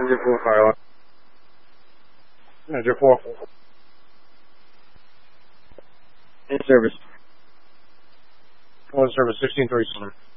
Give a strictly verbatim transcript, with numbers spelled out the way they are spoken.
Engine four, fire line. Engine four. In service. One service, sixteen thirty-seven.